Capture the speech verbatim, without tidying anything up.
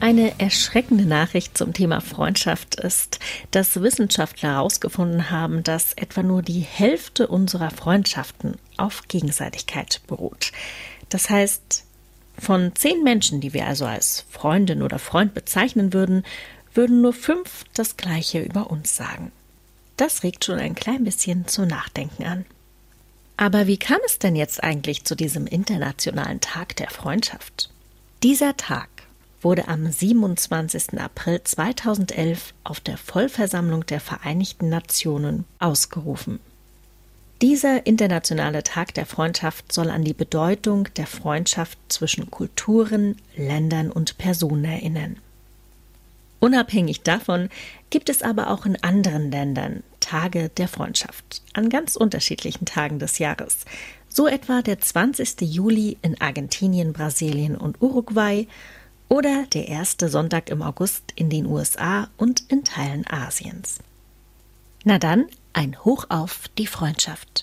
Eine erschreckende Nachricht zum Thema Freundschaft ist, dass Wissenschaftler herausgefunden haben, dass etwa nur die Hälfte unserer Freundschaften auf Gegenseitigkeit beruht. Das heißt, von zehn Menschen, die wir also als Freundin oder Freund bezeichnen würden, würden nur fünf das Gleiche über uns sagen. Das regt schon ein klein bisschen zum Nachdenken an. Aber wie kam es denn jetzt eigentlich zu diesem Internationalen Tag der Freundschaft? Dieser Tag wurde am siebenundzwanzigsten April zweitausendelf auf der Vollversammlung der Vereinigten Nationen ausgerufen. Dieser Internationale Tag der Freundschaft soll an die Bedeutung der Freundschaft zwischen Kulturen, Ländern und Personen erinnern. Unabhängig davon gibt es aber auch in anderen Ländern Tage der Freundschaft, an ganz unterschiedlichen Tagen des Jahres. So etwa der zwanzigsten Juli in Argentinien, Brasilien und Uruguay oder der erste Sonntag im August in den U S A und in Teilen Asiens. Na dann, ein Hoch auf die Freundschaft!